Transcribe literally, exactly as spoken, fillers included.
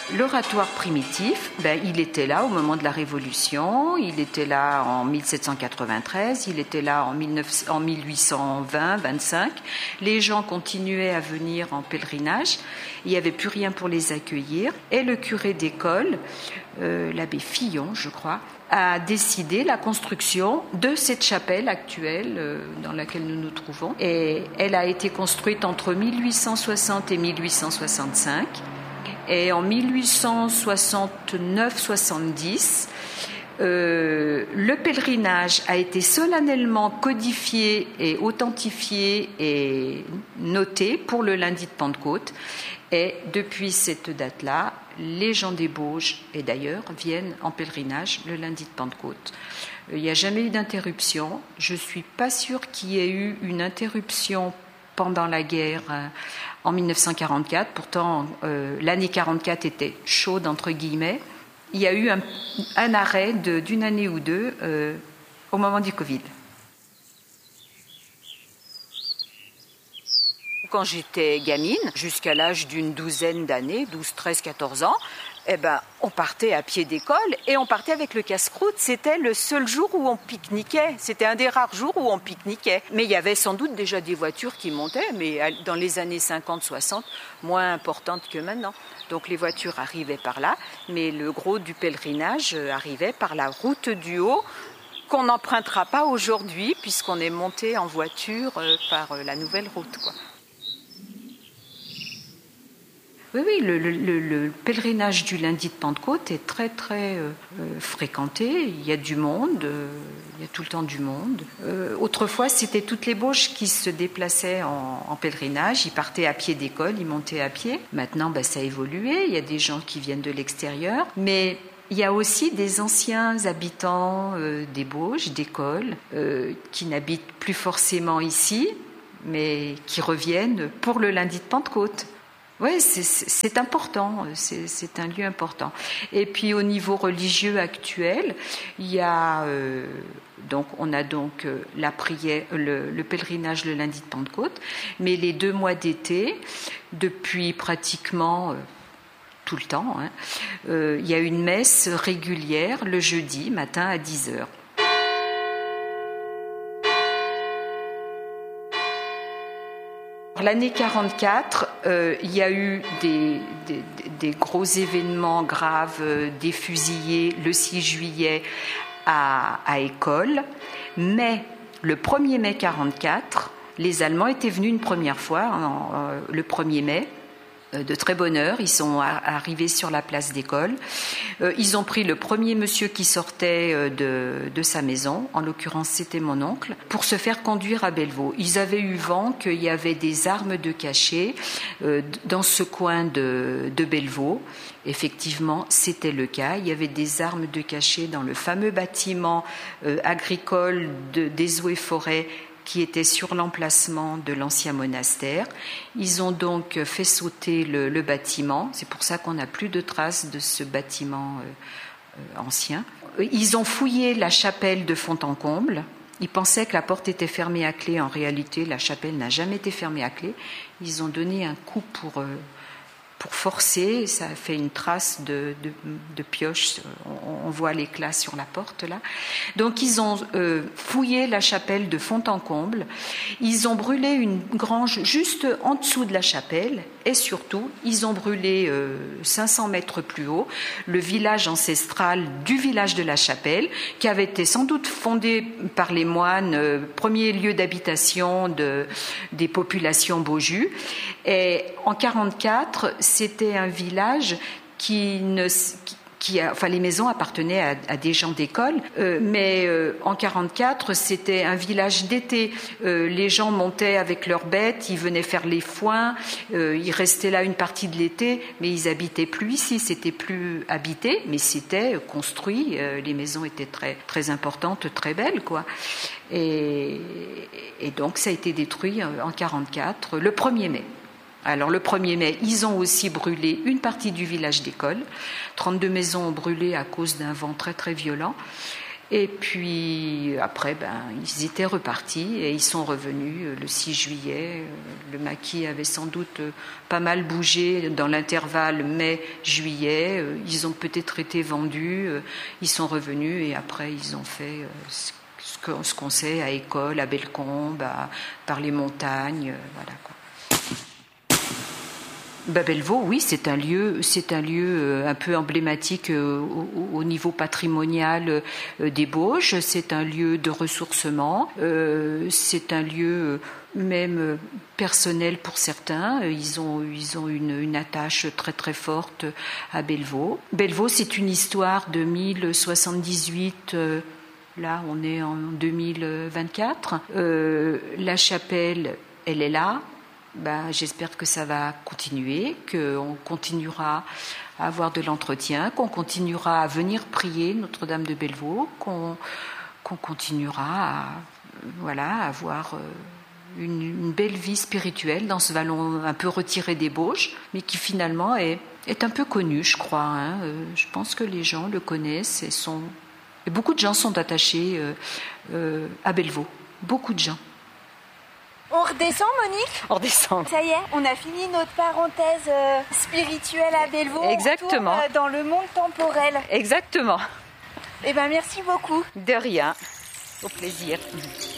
L'oratoire primitif, ben, il était là au moment de la Révolution, il était là en mille sept cent quatre-vingt-treize, il était là en, en mille huit cent vingt vingt-cinq. Les gens continuaient à venir en pèlerinage, il n'y avait plus rien pour les accueillir. Et le curé d'école, euh, l'abbé Fillon, je crois, a décidé la construction de cette chapelle actuelle euh, dans laquelle nous nous trouvons. Et elle a été construite entre mille huit cent soixante et mille huit cent soixante-cinq. Et en mille huit cent soixante-neuf soixante-dix, euh, le pèlerinage a été solennellement codifié et authentifié et noté pour le lundi de Pentecôte. Et depuis cette date-là, les gens des Bauges, et d'ailleurs, viennent en pèlerinage le lundi de Pentecôte. Il n'y a jamais eu d'interruption. Je ne suis pas sûre qu'il y ait eu une interruption pendant la guerre en mille neuf cent quarante-quatre. Pourtant, euh, l'année quarante-quatre était chaude, entre guillemets. Il y a eu un, un arrêt de, d'une année ou deux euh, au moment du Covid. Quand j'étais gamine, jusqu'à l'âge d'une douzaine d'années, douze, treize, quatorze ans, eh ben, on partait à pied d'école et on partait avec le casse-croûte. C'était le seul jour où on pique-niquait. C'était un des rares jours où on pique-niquait. Mais il y avait sans doute déjà des voitures qui montaient, mais dans les années cinquante soixante, moins importantes que maintenant. Donc les voitures arrivaient par là, mais le gros du pèlerinage arrivait par la route du Haut, qu'on n'empruntera pas aujourd'hui, puisqu'on est monté en voiture par la nouvelle route, quoi. Oui, oui, le, le, le pèlerinage du lundi de Pentecôte est très, très euh, fréquenté. Il y a du monde, euh, il y a tout le temps du monde. Euh, autrefois, c'était toutes les Bauges qui se déplaçaient en, en pèlerinage. Ils partaient à pied d'école, ils montaient à pied. Maintenant, ben, ça a évolué. Il y a des gens qui viennent de l'extérieur. Mais il y a aussi des anciens habitants euh, des Bauges, d'école, euh, qui n'habitent plus forcément ici, mais qui reviennent pour le lundi de Pentecôte. Oui, c'est, c'est important, c'est, c'est un lieu important. Et puis au niveau religieux actuel, il y a euh, donc on a donc euh, la prière, le, le pèlerinage le lundi de Pentecôte, mais les deux mois d'été, depuis pratiquement euh, tout le temps, hein, euh, il y a une messe régulière le jeudi matin à dix heures. L'année quarante-quatre, euh, il y a eu des, des, des gros événements graves, euh, des fusillés le six juillet à, à École, mais le premier mai quarante-quatre, les Allemands étaient venus une première fois, en, euh, le premier mai, de très bonne heure, ils sont arrivés sur la place d'École. Ils ont pris le premier monsieur qui sortait de, de sa maison, en l'occurrence c'était mon oncle, pour se faire conduire à Bellevaux. Ils avaient eu vent qu'il y avait des armes de cachet dans ce coin de, de Bellevaux. Effectivement, c'était le cas. Il y avait des armes de cachet dans le fameux bâtiment agricole de, des Eaux et Forêts qui était sur l'emplacement de l'ancien monastère. Ils ont donc fait sauter le, le bâtiment. C'est pour ça qu'on n'a plus de traces de ce bâtiment euh, euh, ancien. Ils ont fouillé la chapelle de Fond-en-Comble. Ils pensaient que la porte était fermée à clé. En réalité, la chapelle n'a jamais été fermée à clé. Ils ont donné un coup pour... Euh, pour forcer, ça a fait une trace de, de, de pioche, on, on voit l'éclat sur la porte là. Donc ils ont euh, fouillé la chapelle de Fond-en-Comble, ils ont brûlé une grange juste en dessous de la chapelle et surtout ils ont brûlé euh, cinq cents mètres plus haut le village ancestral du village de la chapelle qui avait été sans doute fondé par les moines, euh, premier lieu d'habitation de, des populations Bauges. Et en quarante-quatre, c'était un village qui ne... Qui, Qui a, enfin, les maisons appartenaient à, à des gens d'école, euh, mais euh, en quarante-quatre, c'était un village d'été. Euh, les gens montaient avec leurs bêtes, ils venaient faire les foins, euh, ils restaient là une partie de l'été, mais ils habitaient plus ici. C'était plus habité, mais c'était construit. Euh, les maisons étaient très très importantes, très belles, quoi. Et, et donc, ça a été détruit en quarante-quatre, le premier mai. Alors le premier mai, ils ont aussi brûlé une partie du village d'école. trente-deux maisons ont brûlé à cause d'un vent très très violent. Et puis après, ben, ils étaient repartis et ils sont revenus le six juillet. Le maquis avait sans doute pas mal bougé dans l'intervalle mai-juillet. Ils ont peut-être été vendus. Ils sont revenus et après ils ont fait ce qu'on sait à École, à Bellecombe, à, par les montagnes, voilà quoi. Bah, Bellevaux, oui, c'est un lieu, c'est un lieu un peu emblématique au, au niveau patrimonial des Bauges. C'est un lieu de ressourcement. Euh, c'est un lieu même personnel pour certains. Ils ont, ils ont une, une attache très très forte à Bellevaux. Bellevaux, c'est une histoire de mille soixante-dix-huit. Euh, là, on est en deux mille vingt-quatre. Euh, la chapelle, elle est là. Ben, j'espère que ça va continuer, qu'on continuera à avoir de l'entretien, qu'on continuera à venir prier Notre-Dame de Bellevaux, qu'on, qu'on continuera à, voilà, à avoir une, une belle vie spirituelle dans ce vallon un peu retiré des Bauges, mais qui finalement est, est un peu connu, je crois. Hein. Euh, je pense que les gens le connaissent et, sont, et beaucoup de gens sont attachés euh, euh, à Bellevaux, beaucoup de gens. On redescend, Monique ? On redescend. Ça y est, on a fini notre parenthèse euh, spirituelle à Bellevaux. Exactement. On retourne, euh, dans le monde temporel. Exactement. Eh bien, merci beaucoup. De rien. Au plaisir.